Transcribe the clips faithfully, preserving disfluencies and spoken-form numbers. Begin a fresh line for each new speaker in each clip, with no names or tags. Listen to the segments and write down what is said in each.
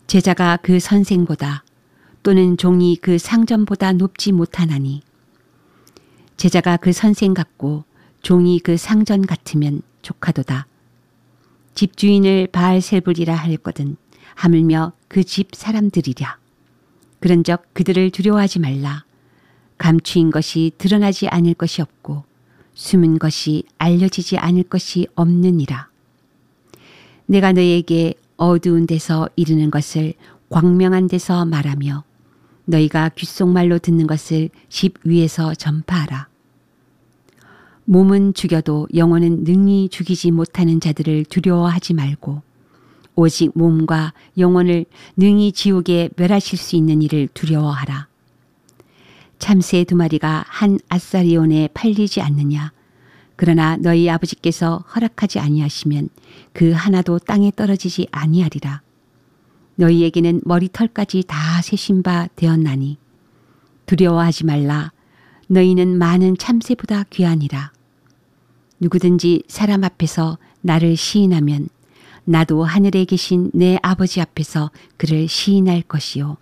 제자가 그 선생보다 또는 종이 그 상전보다 높지 못하나니 제자가 그 선생 같고 종이 그 상전 같으면 족하도다. 집주인을 바알세불이라 할거든 하물며 그 집 사람들이랴. 그런즉 그들을 두려워하지 말라. 감추인 것이 드러나지 않을 것이 없고 숨은 것이 알려지지 않을 것이 없느니라. 내가 너희에게 어두운 데서 이르는 것을 광명한 데서 말하며 너희가 귓속말로 듣는 것을 집 위에서 전파하라. 몸은 죽여도 영혼은 능히 죽이지 못하는 자들을 두려워하지 말고 오직 몸과 영혼을 능히 지옥에 멸하실 수 있는 이를 두려워하라. 참새 두 마리가 한 아사리온에 팔리지 않느냐. 그러나 너희 아버지께서 허락하지 아니하시면 그 하나도 땅에 떨어지지 아니하리라. 너희에게는 머리털까지 다 세신 바 되었나니 두려워하지 말라. 너희는 많은 참새보다 귀하니라. 누구든지 사람 앞에서 나를 시인하면 나도 하늘에 계신 내 아버지 앞에서 그를 시인할 것이요.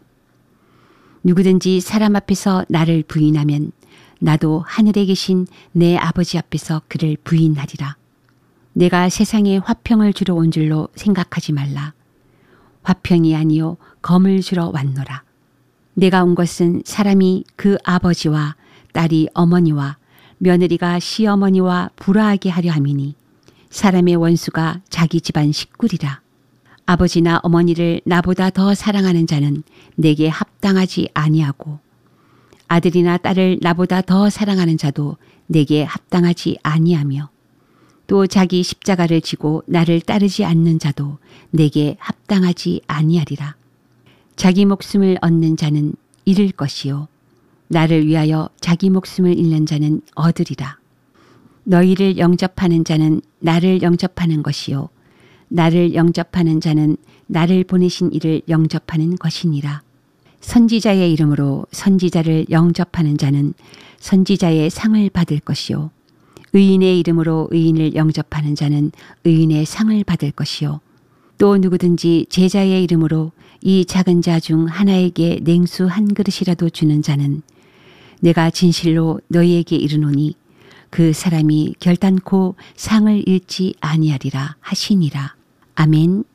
누구든지 사람 앞에서 나를 부인하면 나도 하늘에 계신 내 아버지 앞에서 그를 부인하리라. 내가 세상에 화평을 주러 온 줄로 생각하지 말라. 화평이 아니요 검을 주러 왔노라. 내가 온 것은 사람이 그 아버지와 딸이 어머니와 며느리가 시어머니와 불화하게 하려 함이니 사람의 원수가 자기 집안 식구리라. 아버지나 어머니를 나보다 더 사랑하는 자는 내게 합당하지 아니하고 아들이나 딸을 나보다 더 사랑하는 자도 내게 합당하지 아니하며 또 자기 십자가를 지고 나를 따르지 않는 자도 내게 합당하지 아니하리라. 자기 목숨을 얻는 자는 잃을 것이요 나를 위하여 자기 목숨을 잃는 자는 얻으리라. 너희를 영접하는 자는 나를 영접하는 것이요 나를 영접하는 자는 나를 보내신 이를 영접하는 것이니라. 선지자의 이름으로 선지자를 영접하는 자는 선지자의 상을 받을 것이요 의인의 이름으로 의인을 영접하는 자는 의인의 상을 받을 것이요 또 누구든지 제자의 이름으로 이 작은 자 중 하나에게 냉수 한 그릇이라도 주는 자는 내가 진실로 너희에게 이르노니 그 사람이 결단코 상을 잃지 아니하리라 하시니라. 아멘.